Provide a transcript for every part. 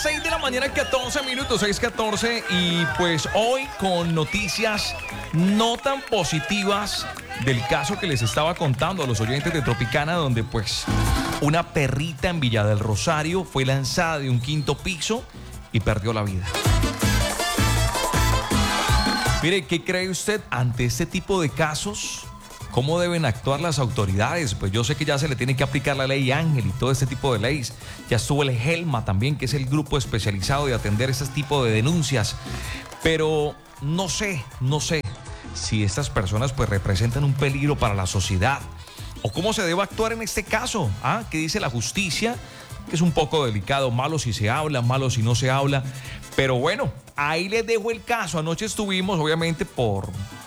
6 de la mañana, 14 minutos, 6:14, y pues hoy con noticias no tan positivas del caso que les estaba contando a los oyentes de Tropicana, donde pues una perrita en Villa del Rosario fue lanzada de un quinto piso y perdió la vida. Mire, ¿qué cree usted ante este tipo de casos? ¿Cómo deben actuar las autoridades? Pues yo sé que ya se le tiene que aplicar la ley Ángel y todo este tipo de leyes. Ya estuvo el GELMA también, que es el grupo especializado de atender ese tipo de denuncias. Pero no sé si estas personas pues representan un peligro para la sociedad. ¿O cómo se debe actuar en este caso? ¿Qué dice la justicia? Que es un poco delicado, malo si se habla, malo si no se habla. Pero bueno, ahí les dejo el caso. Anoche estuvimos, obviamente, por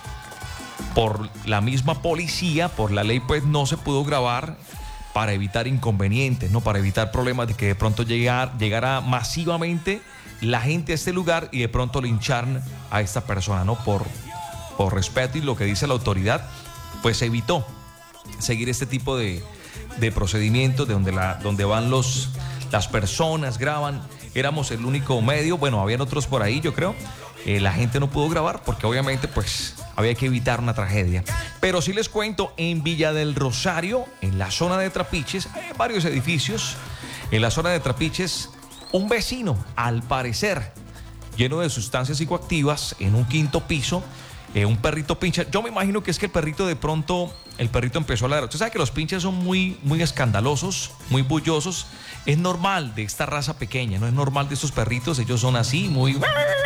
la misma policía, por la ley, pues no se pudo grabar para evitar inconvenientes, ¿no? Para evitar problemas de que de pronto llegara masivamente la gente a este lugar y de pronto lincharan a esta persona, ¿no? Por respeto y lo que dice la autoridad, pues se evitó seguir este tipo de procedimientos de donde van las personas, graban. Éramos el único medio, bueno, habían otros por ahí, yo creo. La gente no pudo grabar porque obviamente pues había que evitar una tragedia. Pero sí les cuento, en Villa del Rosario, en la zona de Trapiches, hay varios edificios. En la zona de Trapiches, un vecino, al parecer, lleno de sustancias psicoactivas, en un quinto piso, un perrito pincha. Yo me imagino que es que el perrito empezó a ladrar. Usted sabe que los pinches son muy, muy escandalosos, muy bullosos. Es normal de esta raza pequeña, no es normal de estos perritos. Ellos son así, muy...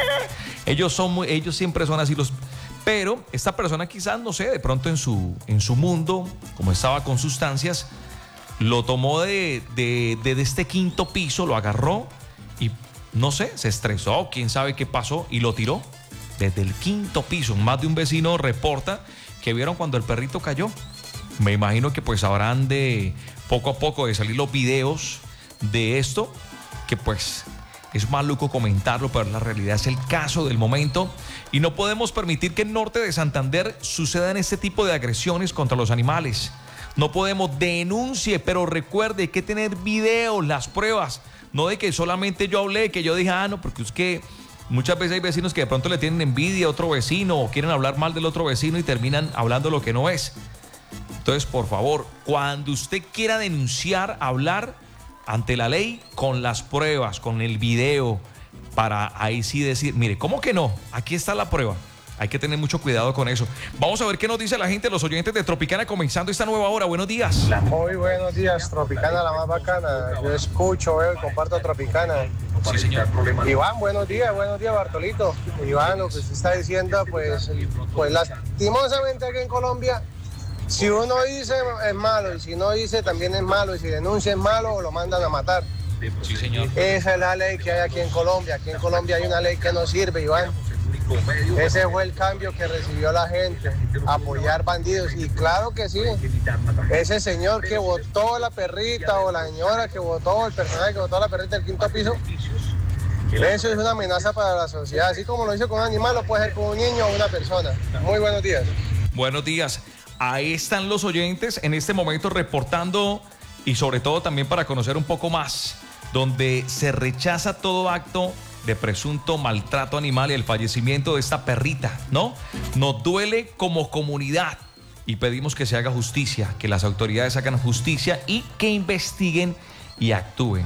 Ellos siempre son así Pero esta persona quizás, no sé, de pronto en su mundo, como estaba con sustancias, lo tomó de este quinto piso, lo agarró y, no sé, se estresó, quién sabe qué pasó y lo tiró desde el quinto piso. Más de un vecino reporta que vieron cuando el perrito cayó. Me imagino que pues habrán de poco a poco de salir los videos de esto, que pues es maluco comentarlo, pero la realidad es el caso del momento y no podemos permitir que en norte de Santander sucedan este tipo de agresiones contra los animales. No podemos, denuncie, pero recuerde, hay que tener videos, las pruebas, no de que solamente yo hablé, que yo dije, no, porque es que muchas veces hay vecinos que de pronto le tienen envidia a otro vecino o quieren hablar mal del otro vecino y terminan hablando lo que no es. Entonces, por favor, cuando usted quiera denunciar, hablar ante la ley con las pruebas, con el video, para ahí sí decir, mire, ¿cómo que no? Aquí está la prueba. Hay que tener mucho cuidado con eso. Vamos a ver qué nos dice la gente, los oyentes de Tropicana, comenzando esta nueva hora. Buenos días. Muy buenos días, Tropicana, la más bacana. Yo escucho, veo y comparto Tropicana. Sí, señor. Iván, buenos días, Bartolito. Iván, lo que usted está diciendo, pues lastimosamente aquí en Colombia, si uno dice es malo y si no dice también es malo y si denuncia es malo o lo mandan a matar. Sí, señor. Esa es la ley que hay aquí en Colombia. Aquí en Colombia hay una ley que no sirve, Iván. Ese fue el cambio que recibió la gente, apoyar bandidos. Y claro que sí, ese señor que votó la perrita o la señora que votó, el personaje que votó la perrita del quinto piso, eso es una amenaza para la sociedad. Así como lo hizo con un animal, lo puede hacer con un niño o una persona. Muy buenos días. Buenos días. Ahí están los oyentes en este momento reportando y sobre todo también para conocer un poco más, donde se rechaza todo acto de presunto maltrato animal y el fallecimiento de esta perrita, ¿no? Nos duele como comunidad y pedimos que se haga justicia, que las autoridades hagan justicia y que investiguen y actúen.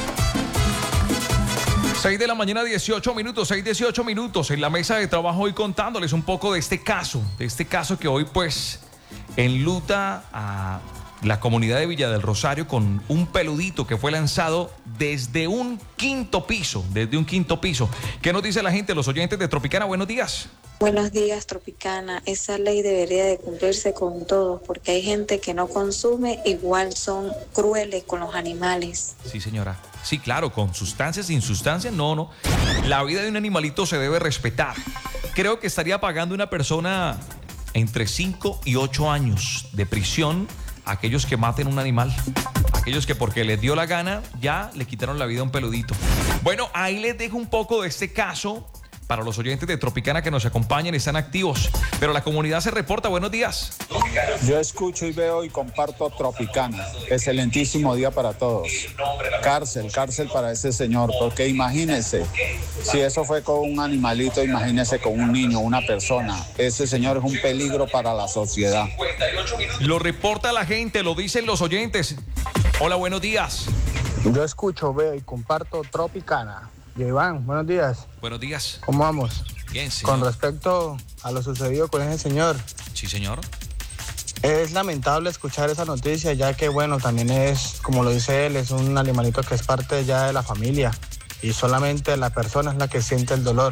6 de la mañana, 18 minutos, 6:18 minutos en la mesa de trabajo hoy contándoles un poco de este caso que hoy pues enluta a la comunidad de Villa del Rosario con un peludito que fue lanzado desde un quinto piso. ¿Qué nos dice la gente, los oyentes de Tropicana? Buenos días. Buenos días, Tropicana. Esa ley debería de cumplirse con todos porque hay gente que no consume, igual son crueles con los animales. Sí, señora. Sí, claro, con sustancias, sin sustancias, no. La vida de un animalito se debe respetar. Creo que estaría pagando una persona entre 5 y 8 años de prisión a aquellos que maten un animal. Aquellos que porque les dio la gana ya le quitaron la vida a un peludito. Bueno, ahí les dejo un poco de este caso para los oyentes de Tropicana que nos acompañan, están activos. Pero la comunidad se reporta. Buenos días. Yo escucho y veo y comparto Tropicana. Excelentísimo día para todos. Cárcel para ese señor, porque imagínese, si eso fue con un animalito, imagínese con un niño, una persona. Ese señor es un peligro para la sociedad. Lo reporta la gente, lo dicen los oyentes. Hola, buenos días. Yo escucho, veo y comparto Tropicana. Iván, buenos días. Buenos días. ¿Cómo vamos? Bien, señor. Con respecto a lo sucedido con ese señor. Sí, señor. Es lamentable escuchar esa noticia, ya que, bueno, también es, como lo dice él, es un animalito que es parte ya de la familia. Y solamente la persona es la que siente el dolor.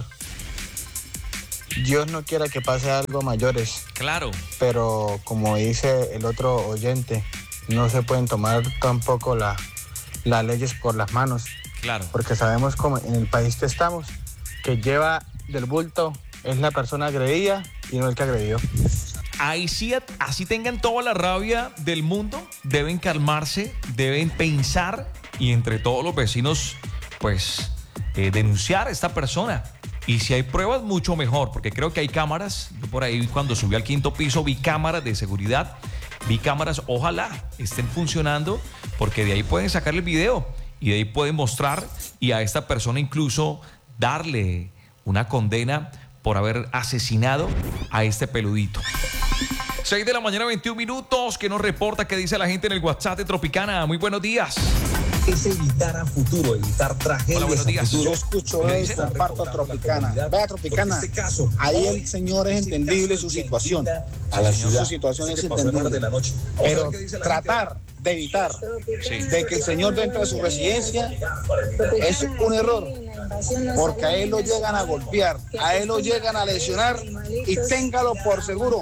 Dios no quiera que pase algo mayores. Claro. Pero, como dice el otro oyente, no se pueden tomar tampoco las leyes por las manos. Claro. Porque sabemos cómo en el país que estamos, que lleva del bulto es la persona agredida y no el que agredió. Ahí sí, así tengan toda la rabia del mundo, deben calmarse, deben pensar y entre todos los vecinos, pues, denunciar a esta persona. Y si hay pruebas, mucho mejor, porque creo que hay cámaras. Yo por ahí cuando subí al 5º piso vi cámaras de seguridad, vi cámaras, ojalá estén funcionando, porque de ahí pueden sacar el video. Y de ahí pueden mostrar y a esta persona incluso darle una condena por haber asesinado a este peludito. 6 de la mañana, 21 minutos. ¿Qué nos reporta? ¿Qué dice la gente en el WhatsApp de Tropicana? Muy buenos días. Es evitar a futuro, evitar tragedias. Hola, buenos días. Yo escucho esto, comparto Tropicana. Vea, Tropicana, ahí el señor es entendible su situación. A la ciudad. Su situación es entendible. Pero tratar de evitar de que el señor dentro de su residencia es un error, porque a él lo llegan a golpear, a él lo llegan a lesionar y téngalo por seguro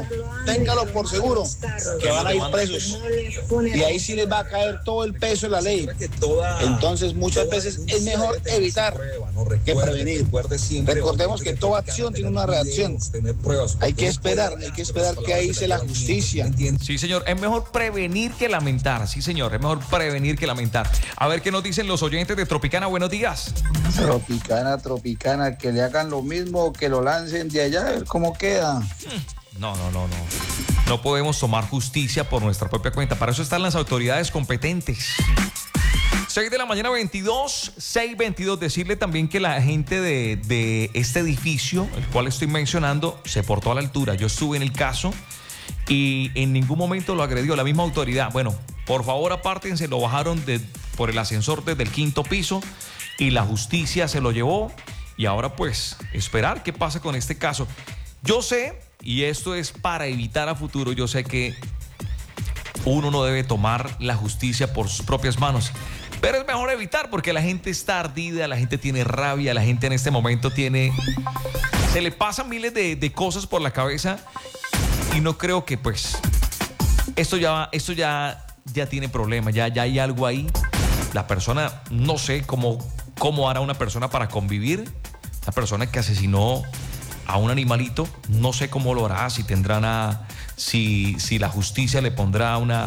que van a ir presos y ahí sí les va a caer todo el peso de la ley. Entonces muchas veces es mejor evitar que prevenir. Recordemos que toda acción tiene una reacción. Hay que esperar que ahí se la justicia. Sí, señor, es mejor prevenir que lamentar. Sí, señor, es mejor prevenir que lamentar. A ver qué nos dicen los oyentes de Tropicana. Buenos días. Tropicana, que le hagan lo mismo, que lo lancen de allá, a ver cómo queda. No. No podemos tomar justicia por nuestra propia cuenta. Para eso están las autoridades competentes. 6 de la mañana, 6:22. Decirle también que la gente de este edificio, el cual estoy mencionando, se portó a la altura. Yo estuve en el caso y en ningún momento lo agredió la misma autoridad. Bueno, por favor apártense, lo bajaron por el ascensor desde el 5º piso y la justicia se lo llevó. Y ahora pues esperar qué pasa con este caso. Yo sé, y esto es para evitar a futuro, yo sé que uno no debe tomar la justicia por sus propias manos. Pero es mejor evitar porque la gente está ardida, la gente tiene rabia, la gente en este momento se le pasan miles de cosas por la cabeza y no creo que pues esto ya tiene problemas, ya hay algo ahí. La persona, no sé cómo hará una persona para convivir, la persona que asesinó a un animalito, no sé cómo lo hará, si la justicia le pondrá una...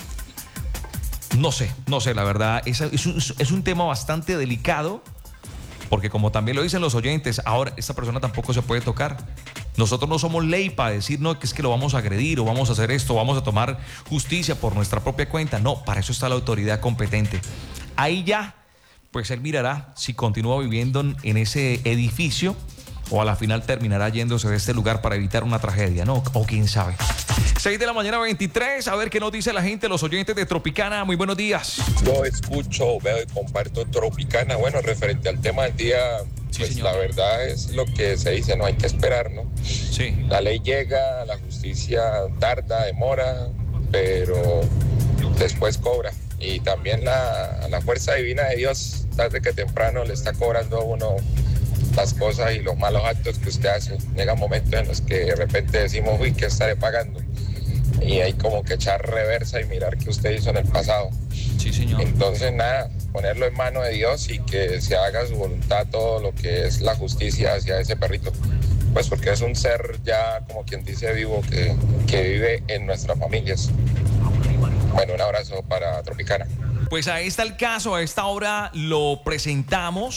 No sé, la verdad, es un tema bastante delicado, porque como también lo dicen los oyentes, ahora esta persona tampoco se puede tocar. Nosotros no somos ley para decir, no, que es que lo vamos a agredir o vamos a hacer esto, vamos a tomar justicia por nuestra propia cuenta. No, para eso está la autoridad competente. Ahí ya, pues él mirará si continúa viviendo en ese edificio o a la final terminará yéndose de este lugar para evitar una tragedia, ¿no? O quién sabe. 6 de la mañana, 23. A ver qué nos dice la gente, los oyentes de Tropicana. Muy buenos días. Yo escucho, veo y comparto Tropicana. Bueno, referente al tema del día, pues sí, la verdad es lo que se dice, no hay que esperar, ¿no? Sí. La ley llega, la justicia tarda, demora, pero después cobra. Y también la fuerza divina de Dios, tarde que temprano, le está cobrando a uno las cosas y los malos actos que usted hace. Llegan momentos en los que de repente decimos, uy, ¿qué estaré pagando? Y hay como que echar reversa y mirar qué usted hizo en el pasado. Sí, señor. Entonces, nada, ponerlo en manos de Dios y que se haga su voluntad todo lo que es la justicia hacia ese perrito. Pues porque es un ser ya, como quien dice, vivo que vive en nuestras familias. Bueno, un abrazo para Tropicana. Pues ahí está el caso, a esta hora lo presentamos.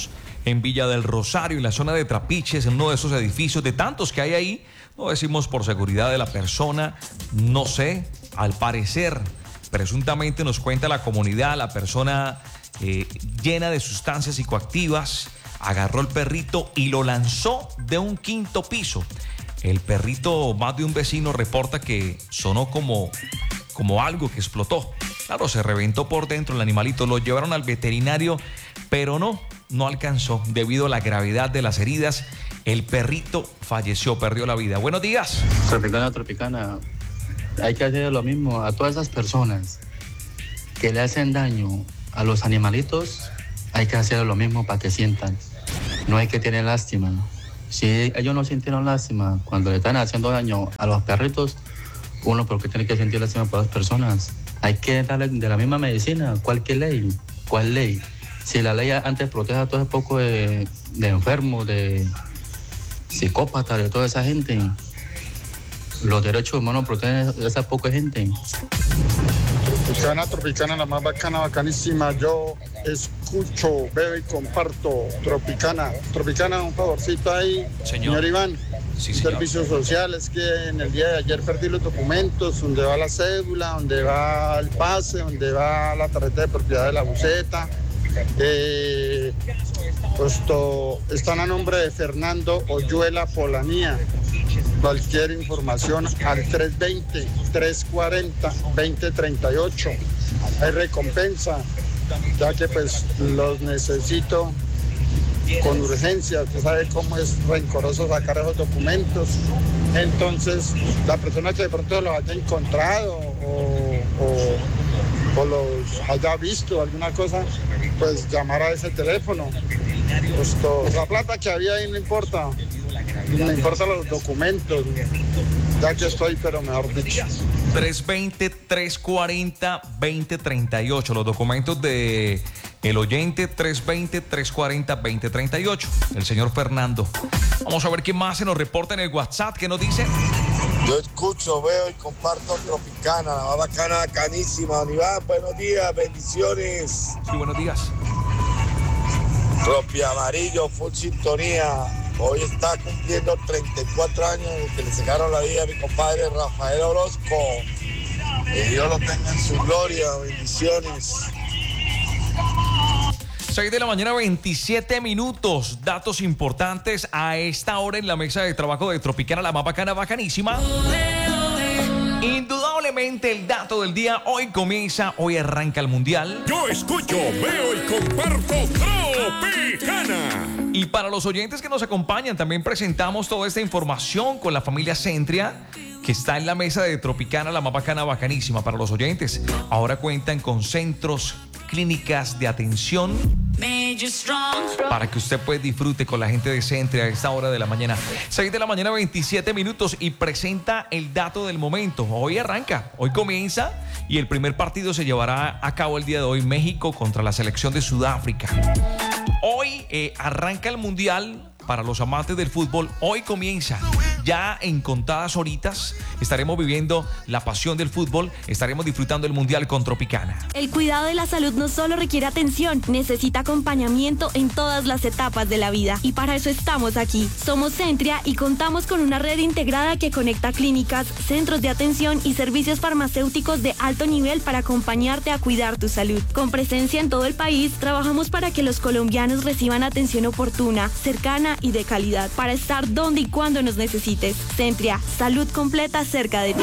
en Villa del Rosario, en la zona de Trapiches, en uno de esos edificios de tantos que hay ahí. No decimos por seguridad de la persona, no sé, al parecer, presuntamente nos cuenta la comunidad, la persona llena de sustancias psicoactivas, agarró el perrito y lo lanzó de un 5º piso. El perrito, más de un vecino reporta que sonó como algo que explotó. Claro, se reventó por dentro el animalito, lo llevaron al veterinario, pero no alcanzó. Debido a la gravedad de las heridas, el perrito falleció, perdió la vida. Buenos días. Tropicana, hay que hacer lo mismo a todas esas personas que le hacen daño a los animalitos, hay que hacer lo mismo para que sientan. No hay que tener lástima. Si ellos no sintieron lástima cuando le están haciendo daño a los perritos, uno porque tiene que sentir lástima por las personas. Hay que darle de la misma medicina. ¿Cuál ley? ¿Cuál ley? Si la ley antes protege a todo ese poco de enfermos, de psicópatas, de toda esa gente, los derechos humanos protegen a esa poca gente. Tropicana, la más bacana, bacanísima. Yo escucho, veo y comparto. Tropicana, un favorcito ahí. Señor Iván. Sí, señor. Servicios sociales, que en el día de ayer perdí los documentos, donde va la cédula, donde va el pase, donde va la tarjeta de propiedad de la buceta. Están a nombre de Fernando Oyuela Polanía. Cualquier información al 320-340-2038. Hay recompensa, ya que pues los necesito con urgencia. Usted sabe cómo es rencoroso sacar esos documentos. Entonces, la persona que de pronto los haya encontrado o los haya visto, alguna cosa, pues llamar a ese teléfono. La plata que había ahí no importa. Me importan los documentos, ya que estoy, pero mejor dicho. 320-340-2038. Los documentos de el oyente, 320-340-2038. El señor Fernando. Vamos a ver qué más se nos reporta en el WhatsApp. ¿Qué nos dice? Yo escucho, veo y comparto Tropicana, la más bacana, bacanísima. Don Iván, buenos días, bendiciones. Sí, buenos días. Tropi Amarillo, full sintonía. Hoy está cumpliendo 34 años desde que le sacaron la vida a mi compadre Rafael Orozco. Que Dios lo tenga en su gloria, bendiciones. 6 de la mañana, 27 minutos. Datos importantes a esta hora en la mesa de trabajo de Tropicana, la más bacana, bacanísima. Indudablemente el dato del día, hoy arranca el Mundial. Yo escucho, veo y comparto Tropicana. Y para los oyentes que nos acompañan, también presentamos toda esta información con la familia Centria, que está en la mesa de Tropicana, la más bacana, bacanísima. Para los oyentes, ahora cuentan con centros, clínicas de atención para que usted pues disfrute con la gente de Centria a esta hora de la mañana. 6 de la mañana, 27 minutos, y presenta el dato del momento. Hoy arranca, hoy comienza, y el primer partido se llevará a cabo el día de hoy, México contra la selección de Sudáfrica. Hoy arranca el Mundial. Para los amantes del fútbol, hoy comienza. Ya en contadas horitas estaremos viviendo la pasión del fútbol, estaremos disfrutando el Mundial con Tropicana. El cuidado de la salud no solo requiere atención, necesita acompañamiento en todas las etapas de la vida. Y para eso estamos aquí. Somos Centria y contamos con una red integrada que conecta clínicas, centros de atención y servicios farmacéuticos de alto nivel para acompañarte a cuidar tu salud. Con presencia en todo el país, trabajamos para que los colombianos reciban atención oportuna, cercana y de calidad, para estar donde y cuando nos necesites. Centria, salud completa cerca de ti.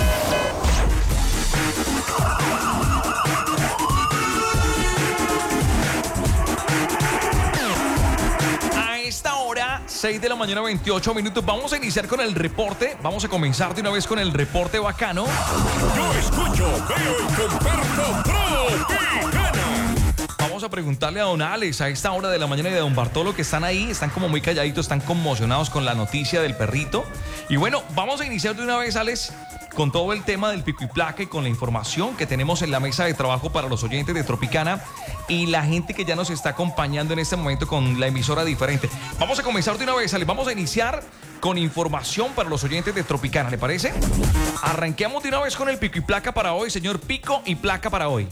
A esta hora, 6 de la mañana, 28 minutos, vamos a iniciar con el reporte. Vamos a comenzar de una vez con el reporte bacano. Yo escucho, veo y comparto Tropicana. Vamos a preguntarle a don Alex a esta hora de la mañana y a don Bartolo, que están ahí, están como muy calladitos, están conmocionados con la noticia del perrito. Y bueno, vamos a iniciar de una vez, Alex, con todo el tema del pico y placa y con la información que tenemos en la mesa de trabajo para los oyentes de Tropicana y la gente que ya nos está acompañando en este momento con la emisora diferente. Vamos a comenzar de una vez, Alex, vamos a iniciar con información para los oyentes de Tropicana, ¿le parece? Arranqueamos de una vez con el pico y placa para hoy, señor. Pico y placa para hoy.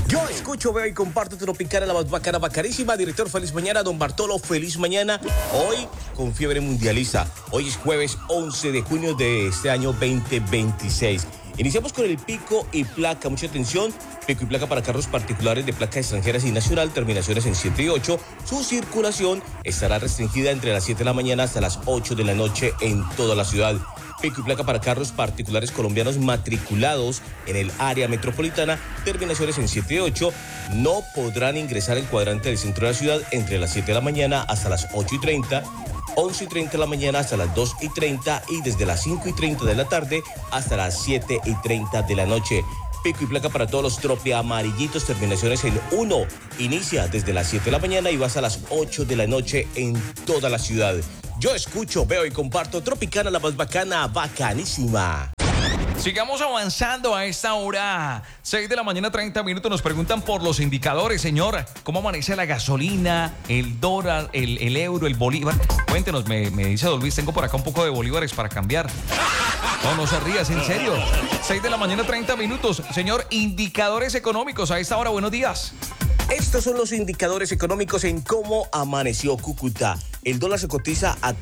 Yo escucho, veo y comparto Tropicana, la más bacana, bacanísima. Director, feliz mañana. Don Bartolo, feliz mañana. Hoy con fiebre mundializa. Hoy es jueves 11 de junio de este año 2026. Iniciamos con el pico y placa. Mucha atención. Pico y placa para carros particulares de placa extranjeras y nacional, terminaciones en 7 y 8. Su circulación estará restringida entre las 7 de la mañana hasta las 8 de la noche en toda la ciudad. Pico y placa para carros particulares colombianos matriculados en el área metropolitana, terminaciones en 7 y 8, no podrán ingresar al cuadrante del centro de la ciudad entre las 7 de la mañana hasta las 8:30, 11:30 de la mañana hasta las 2:30 y desde las 5:30 de la tarde hasta las 7:30 de la noche. Pico y placa para todos los tropi amarillitos, terminaciones en 1. Inicia desde las 7 de la mañana y va hasta las 8 de la noche en toda la ciudad. Yo escucho, veo y comparto Tropicana, la más bacana, bacanísima. Sigamos avanzando a esta hora. 6 de la mañana, 30 minutos. Nos preguntan por los indicadores, señor. ¿Cómo amanece la gasolina, el dólar, el euro, el bolívar? Cuéntenos, me dice Don Luis, tengo por acá un poco de bolívares para cambiar. No se rías, en serio. 6 de la mañana, 30 minutos. Señor, indicadores económicos a esta hora. Buenos días. Estos son los indicadores económicos en cómo amaneció Cúcuta. El dólar se cotiza a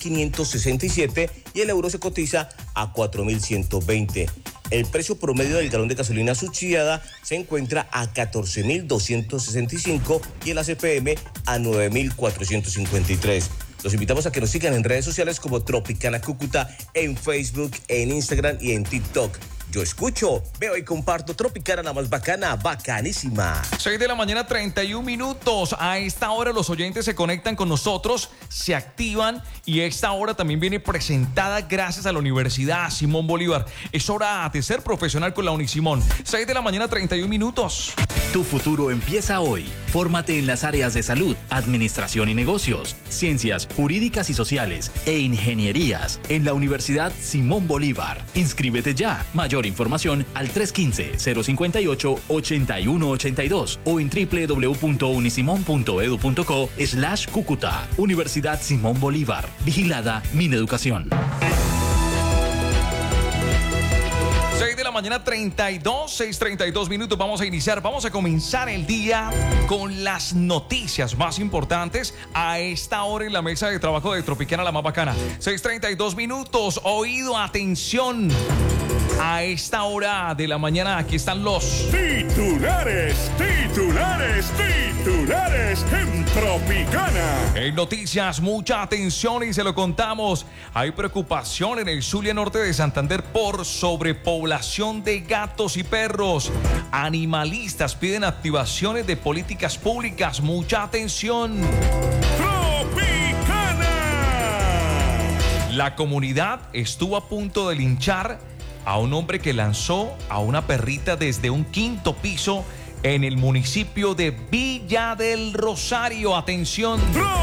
3.567 y el euro se cotiza a 4.120. El precio promedio del galón de gasolina subsidiada se encuentra a 14.265 y el ACPM a 9.453. Los invitamos a que nos sigan en redes sociales como Tropicana Cúcuta, en Facebook, en Instagram y en TikTok. Yo escucho, veo y comparto Tropicana, la más bacana, bacanísima. 6 de la mañana, 31 minutos. A esta hora los oyentes se conectan con nosotros, se activan y esta hora también viene presentada gracias a la Universidad Simón Bolívar. Es hora de ser profesional con la Unisimón. 6 de la mañana, 31 minutos. Tu futuro empieza hoy. Fórmate en las áreas de salud, administración y negocios, ciencias jurídicas y sociales e ingenierías en la Universidad Simón Bolívar. Inscríbete ya. Mayor información al 315-058-8182 o en www.unisimon.edu.co/Cúcuta. Universidad Simón Bolívar. Vigilada Mineducación. 6 de la mañana, 6:32 minutos. Vamos a comenzar el día con las noticias más importantes a esta hora en la mesa de trabajo de Tropicana, la más bacana. 6:32 minutos. Oído, atención. A esta hora de la mañana, aquí están los titulares en Tropicana. En noticias, mucha atención y se lo contamos. Hay preocupación en el Zulia Norte de Santander por sobrepoblación de gatos y perros. Animalistas piden activaciones de políticas públicas. Mucha atención. Tropicana. La comunidad estuvo a punto de linchar a un hombre que lanzó a una perrita desde un 5º piso en el municipio de Villa del Rosario. Atención.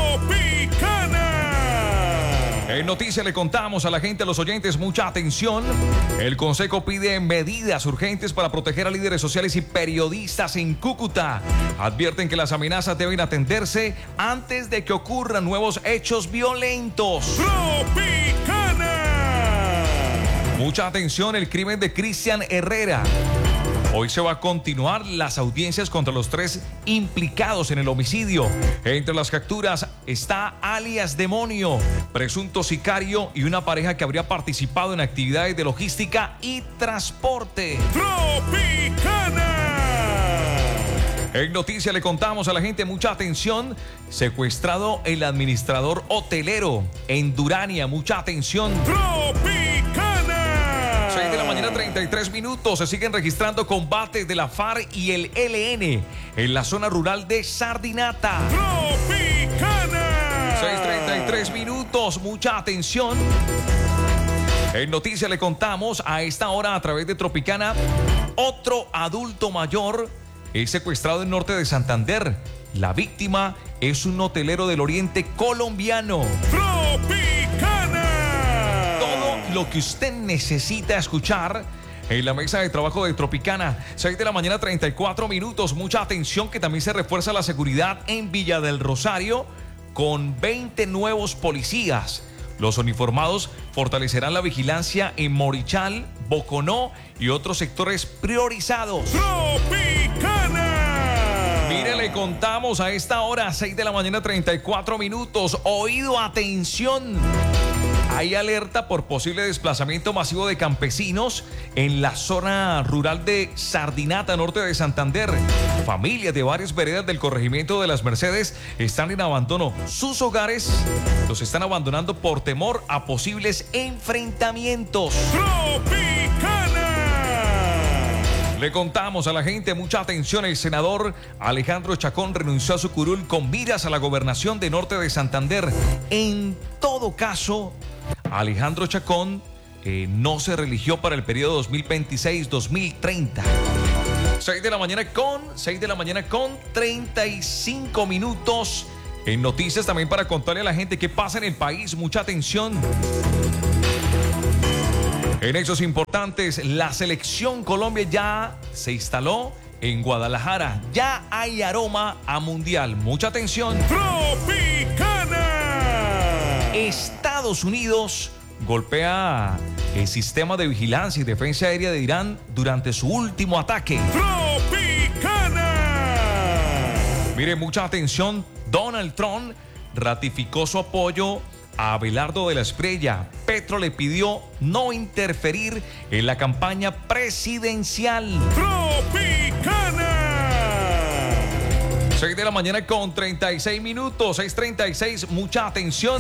Tropicana. En noticias le contamos a la gente, a los oyentes, mucha atención. El Consejo pide medidas urgentes para proteger a líderes sociales y periodistas en Cúcuta. Advierten que las amenazas deben atenderse antes de que ocurran nuevos hechos violentos. Tropicana. Mucha atención, el crimen de Cristian Herrera. Hoy se va a continuar las audiencias contra los 3 implicados en el homicidio. Entre las capturas está alias Demonio, presunto sicario y una pareja que habría participado en actividades de logística y transporte. Tropicana. En noticias le contamos a la gente, mucha atención, secuestrado el administrador hotelero en Durania. Mucha atención. Tropicana. 6 de la mañana, 33 minutos. Se siguen registrando combates de la FARC y el ELN en la zona rural de Sardinata. Tropicana. 6:33 minutos. Mucha atención. En noticias le contamos a esta hora a través de Tropicana, otro adulto mayor es secuestrado en norte de Santander. La víctima es un hotelero del oriente colombiano. Tropicana. Lo que usted necesita escuchar en la mesa de trabajo de Tropicana. 6 de la mañana, 34 minutos. Mucha atención, que también se refuerza la seguridad en Villa del Rosario con 20 nuevos policías. Los uniformados fortalecerán la vigilancia en Morichal, Boconó y otros sectores priorizados. Tropicana. Le contamos a esta hora, 6 de la mañana, 34 minutos. Oído, atención. Hay alerta por posible desplazamiento masivo de campesinos en la zona rural de Sardinata, norte de Santander. Familias de varias veredas del corregimiento de Las Mercedes están en abandono. Sus hogares los están abandonando por temor a posibles enfrentamientos. Le contamos a la gente, mucha atención, el senador Alejandro Chacón renunció a su curul con miras a la gobernación de norte de Santander. En todo caso, Alejandro Chacón no se reeligió para el periodo 2026-2030. 6 de la mañana con 35 minutos. En noticias también para contarle a la gente qué pasa en el país. Mucha atención. En hechos importantes, la selección Colombia ya se instaló en Guadalajara. Ya hay aroma a mundial. Mucha atención. Tropicana. Estados Unidos golpea el sistema de vigilancia y defensa aérea de Irán durante su último ataque. Tropicana. Mire, mucha atención. Donald Trump ratificó su apoyo a Abelardo de la Espriella. Petro le pidió no interferir en la campaña presidencial. Tropicana. 6 de la mañana con 36 minutos, 6:36, mucha atención.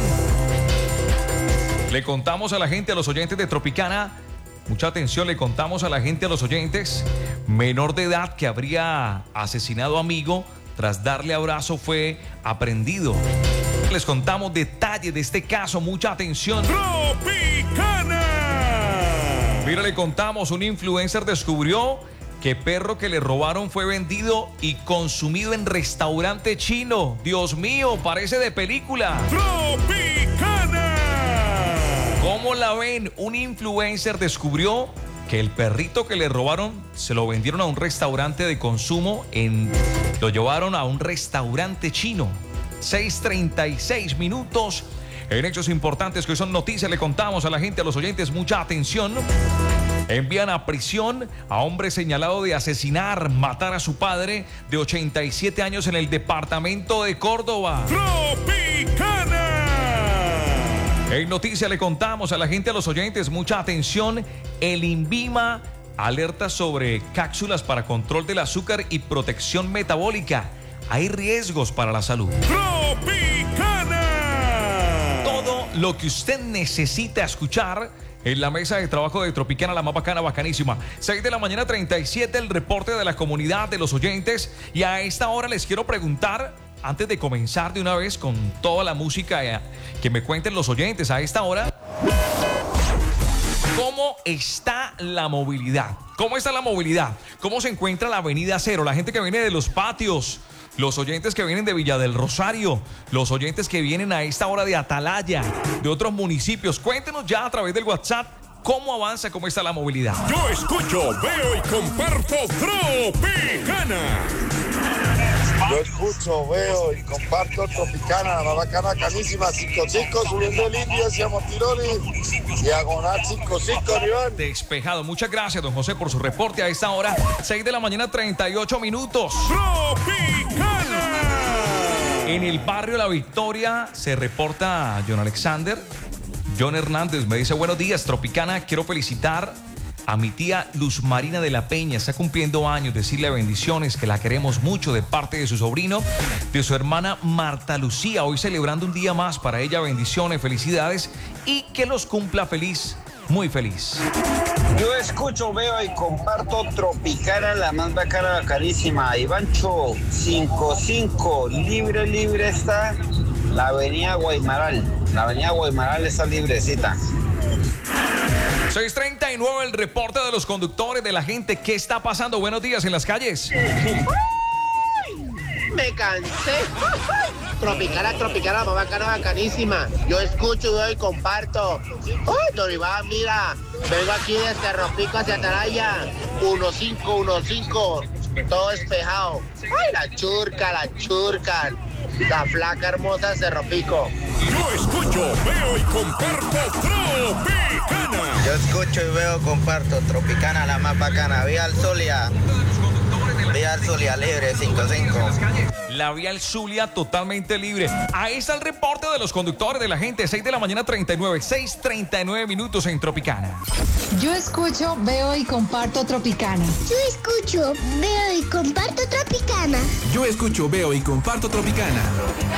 Le contamos a la gente, a los oyentes de Tropicana, mucha atención, le contamos a la gente, a los oyentes, menor de edad que habría asesinado a amigo tras darle abrazo fue aprehendido. Les contamos detalles de este caso, mucha atención. Tropicana. Mira, le contamos, un influencer descubrió que perro que le robaron fue vendido y consumido en restaurante chino. Dios mío, parece de película. Tropicana. ¿Cómo la ven? Un influencer descubrió que el perrito que le robaron se lo vendieron a un restaurante de consumo, lo llevaron a un restaurante chino. 6:36 minutos. En hechos importantes que hoy son noticias, le contamos a la gente, a los oyentes, mucha atención. Envían a prisión a hombre señalado de asesinar, matar a su padre de 87 años en el departamento de Córdoba. Tropicana. En noticias le contamos a la gente, a los oyentes, mucha atención. El INVIMA alerta sobre cápsulas para control del azúcar y protección metabólica. Hay riesgos para la salud. Tropicana. Todo lo que usted necesita escuchar en la mesa de trabajo de Tropicana, la más bacana, bacanísima. 6 de la mañana, 37, el reporte de la comunidad, de los oyentes. Y a esta hora les quiero preguntar, antes de comenzar de una vez con toda la música, que me cuenten los oyentes a esta hora, ¿cómo está la movilidad? ¿Cómo está la movilidad? ¿Cómo se encuentra la Avenida Cero? La gente que viene de los patios, los oyentes que vienen de Villa del Rosario, los oyentes que vienen a esta hora de Atalaya, de otros municipios. Cuéntenos ya a través del WhatsApp cómo avanza, cómo está la movilidad. Yo escucho, veo y comparto Tropicana. Yo escucho, veo y comparto Tropicana, la bacana, canísima, 5-5, subiendo el indio hacia Montironi, diagonal 5-5, Iván. Despejado. Muchas gracias, don José, por su reporte a esta hora. 6 de la mañana, 38 minutos. Tropicana. En el barrio La Victoria se reporta John Alexander. John Hernández me dice: buenos días, Tropicana, quiero felicitar a mi tía Luz Marina de la Peña, está cumpliendo años, decirle bendiciones, que la queremos mucho de parte de su sobrino, de su hermana Marta Lucía, hoy celebrando un día más para ella, bendiciones, felicidades y que los cumpla feliz, muy feliz. Yo escucho, veo y comparto Tropicana, la más bacana, bacanísima. Ivancho, 5-5, libre está la avenida Guaymaral. La avenida Guaymaral está librecita. 6:39, el reporte de los conductores, de la gente. ¿Qué está pasando? Buenos días en las calles. Me cansé. Tropicana, bacana, bacanísima. Yo escucho, veo y comparto. ¡Uy, don Iván, mira! Vengo aquí de Cerro Pico hacia Atalaya. 1-5. Todo despejado. ¡Ay, la churca! La flaca hermosa de Cerro Pico. Yo escucho, veo y comparto Tropicana. Yo escucho y veo, comparto Tropicana, la más bacana. Vía al Zulia. Vial Zulia libre, 55. La Vial Zulia totalmente libre. Ahí está el reporte de los conductores de la gente. 6 de la mañana 39, 6:39 minutos en Tropicana. Yo escucho, veo y comparto Tropicana. Yo escucho, veo y comparto Tropicana. Yo escucho, veo y comparto Tropicana.